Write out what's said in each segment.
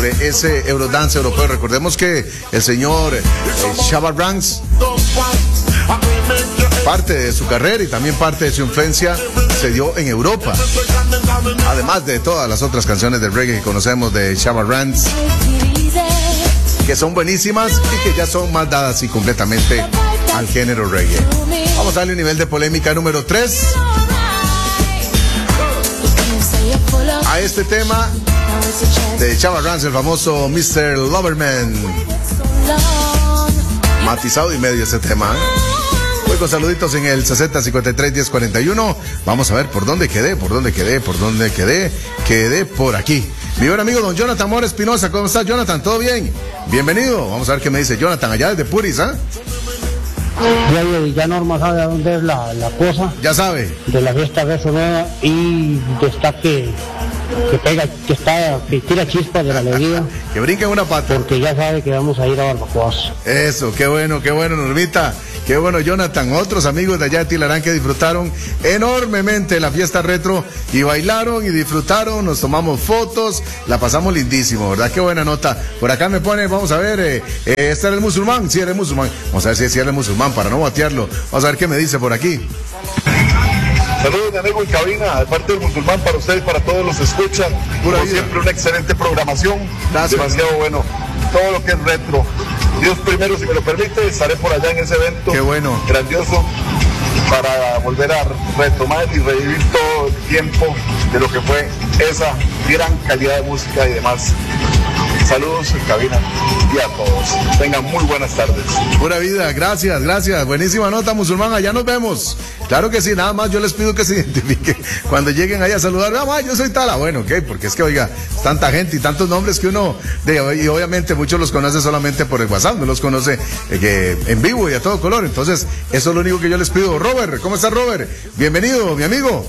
sobre ese Eurodance europeo. Recordemos que el señor Shabba Ranks, parte de su carrera y también parte de su influencia se dio en Europa, además de todas las otras canciones de reggae que conocemos de Shabba Ranks, que son buenísimas y que ya son más dadas y completamente al género reggae. Vamos a darle un nivel de polémica número 3 a este tema de Shabba Ranks, el famoso Mr. Loverman. Matizado y medio ese tema, Voy con saluditos en el 60531041. Vamos a ver por dónde quedé. Quedé por aquí. Mi buen amigo don Jonathan Mora Espinosa. ¿Cómo estás, Jonathan? ¿Todo bien? Bienvenido. Vamos a ver qué me dice Jonathan allá desde Puris, ¿ah? Ya Norma sabe a dónde es la cosa. Ya sabe. De la fiesta Beso Nueva y está que pega, que tira chispas de la alegría. Que brinca en una pata. Porque ya sabe que vamos a ir a Barbacoas. Eso, qué bueno, Normita. Qué bueno, Jonathan. Otros amigos de allá de Tilarán que disfrutaron enormemente la fiesta retro y bailaron y disfrutaron, nos tomamos fotos, la pasamos lindísimo, ¿verdad? Qué buena nota. Por acá me pone, vamos a ver, ¿este era el musulmán? Sí, era el musulmán. Vamos a ver si era el musulmán para no batearlo. Vamos a ver qué me dice por aquí. Saludos, mi amigo en cabina, de parte del musulmán para ustedes, para todos los que escuchan. Como siempre, una excelente programación. Gracias. Demasiado bueno. Todo lo que es retro. Dios primero, si me lo permite, estaré por allá en ese evento. Qué bueno. Grandioso, para volver a retomar y revivir todo el tiempo de lo que fue esa gran calidad de música y demás. Saludos en cabina y a todos. Tengan muy buenas tardes. Pura vida, gracias. Buenísima nota, musulmán. Allá nos vemos. Claro que sí, nada más yo les pido que se identifiquen. Cuando lleguen allá a saludar, yo soy Tala. Bueno, ok, porque es que, oiga, tanta gente y tantos nombres que uno, y obviamente muchos los conoce solamente por el WhatsApp, no los conoce en vivo y a todo color. Entonces, eso es lo único que yo les pido. Robert, ¿cómo estás, Robert? Bienvenido, mi amigo.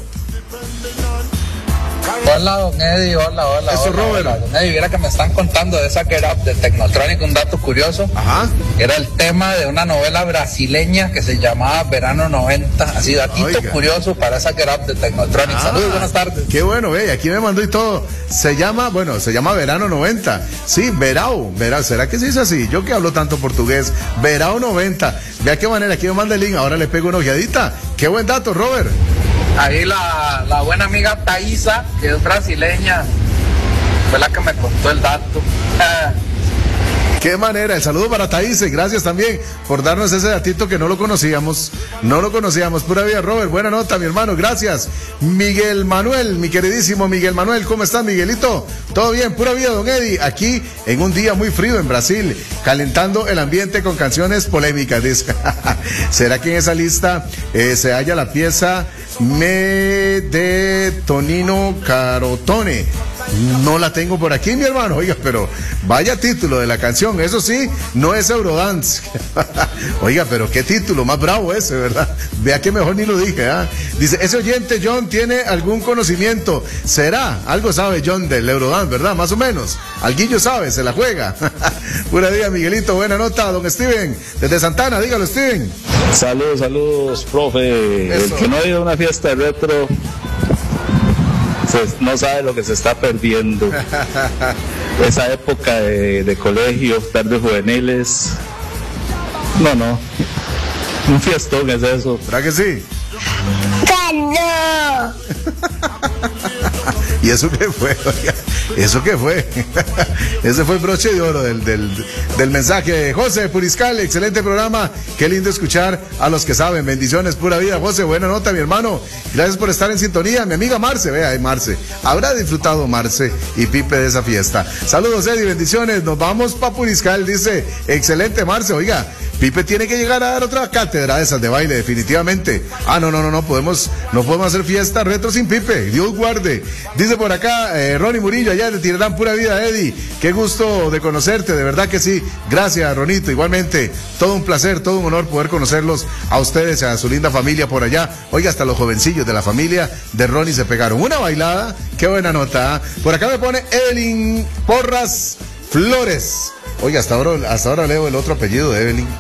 Hola, don Eddie, hola. Eso, Robert. Hola, don Eddie, viera que me están contando de esa Get Up de Technotronic, un dato curioso. Ajá. Era el tema de una novela brasileña que se llamaba Verano 90, así datito curioso para esa Get Up de Technotronic. Saludos, buenas tardes. Qué bueno, aquí me mandó y todo. Se llama Verano 90. Sí, Verao, ¿será que se dice así? Yo que hablo tanto portugués, Verao 90. Vea qué manera, aquí me manda el link, ahora le pego una ojeadita. Qué buen dato, Robert. Ahí la buena amiga Thaisa, que es brasileña, fue la que me contó el dato. Qué manera, el saludo para Thaís, gracias también por darnos ese datito que no lo conocíamos, pura vida, Robert, buena nota, mi hermano, gracias. Miguel Manuel, mi queridísimo Miguel Manuel, ¿cómo estás, Miguelito? Todo bien, pura vida, don Eddie, aquí en un día muy frío en Brasil, calentando el ambiente con canciones polémicas, dice. ¿Será que en esa lista se halla la pieza Me de Tonino Carotone? No la tengo por aquí, mi hermano. Oiga, pero vaya título de la canción. Eso sí, no es Eurodance. Oiga, pero qué título más bravo ese, ¿verdad? Vea que mejor ni lo dije, ¿ah? Dice, ese oyente John tiene algún conocimiento. ¿Será? Algo sabe John del Eurodance, ¿verdad? Más o menos. Alguillo sabe, se la juega. Pura día, Miguelito. Buena nota, don Steven. Desde Santana, dígalo, Steven. Saludos, profe. Eso. El que no ha ido a una fiesta retro no sabe lo que se está perdiendo. Esa época de colegio, tardes juveniles. No. Un fiestón es eso. ¿Verdad que sí? ¡Ganó! ¿Y eso qué fue? ¿Eso qué fue? Ese fue el broche de oro del mensaje. José Puriscal, excelente programa. Qué lindo escuchar a los que saben. Bendiciones, pura vida, José. Buena nota, mi hermano. Gracias por estar en sintonía. Mi amiga Marce, vea, Marce. Habrá disfrutado Marce y Pipe de esa fiesta. Saludos, Eddie, bendiciones. Nos vamos pa' Puriscal, dice. Excelente, Marce. Oiga, Pipe tiene que llegar a dar otra cátedra de esas de baile, definitivamente. No podemos hacer fiesta retro sin Pipe. Dios guarde. Dice por acá, Ronnie Murillo, allá de Tirarán, pura vida, Eddie. Qué gusto de conocerte, de verdad que sí. Gracias, Ronito. Igualmente, todo un placer, todo un honor poder conocerlos a ustedes, a su linda familia por allá. Oiga, hasta los jovencillos de la familia de Ronnie se pegaron una bailada. Qué buena nota. Por acá me pone Evelyn Porras Flores. Oiga, hasta ahora leo el otro apellido de Evelyn.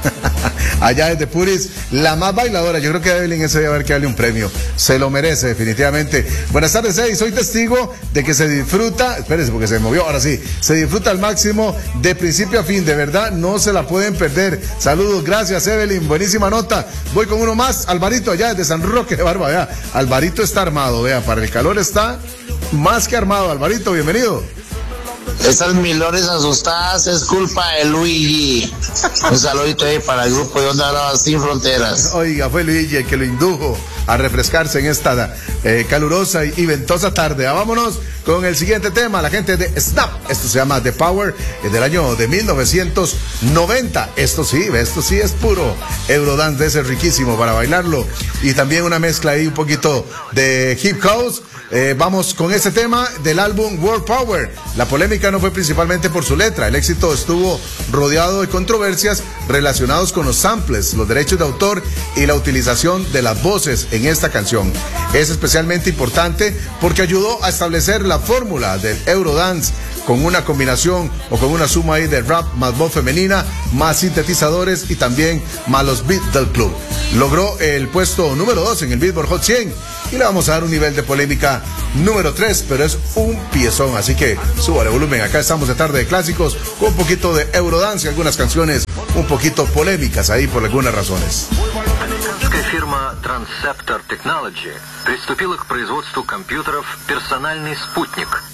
Allá desde Puris, la más bailadora. Yo creo que Evelyn ese debe haber que darle un premio. Se lo merece, definitivamente. Buenas tardes, Eddie. Soy testigo de que se disfruta. Espérese, porque se movió. Ahora sí. Se disfruta al máximo, de principio a fin. De verdad, no se la pueden perder. Saludos, gracias, Evelyn. Buenísima nota. Voy con uno más. Alvarito, allá desde San Roque de Barba. Vea, Alvarito está armado. Vea, para el calor está más que armado. Alvarito, bienvenido. Esas milores asustadas es culpa de Luigi. Un saludito ahí para el grupo de Onda Brava Sin Fronteras. Oiga, fue Luigi el que lo indujo a refrescarse en esta calurosa y ventosa tarde. Vámonos con el siguiente tema, la gente de Snap. Esto se llama The Power, del año de 1990. Esto sí es puro Eurodance, de ese riquísimo para bailarlo. Y también una mezcla ahí un poquito de hip house. Vamos con ese tema del álbum World Power. La polémica no fue principalmente por su letra. El éxito estuvo rodeado de controversias relacionados con los samples, los derechos de autor y la utilización de las voces en esta canción. Es especialmente importante porque ayudó a establecer la fórmula del Eurodance con una combinación o con una suma ahí de rap más voz femenina, más sintetizadores y también más los beats del club. Logró el puesto número 2 en el Billboard Hot 100 y le vamos a dar un nivel de polémica número 3, pero es un piezón, así que súbale volumen. Acá estamos de tarde de clásicos con un poquito de Eurodance y algunas canciones un poquito polémicas ahí por algunas razones. Американская фирма Transceptor Technology приступила к производству компьютеров «Персональный спутник».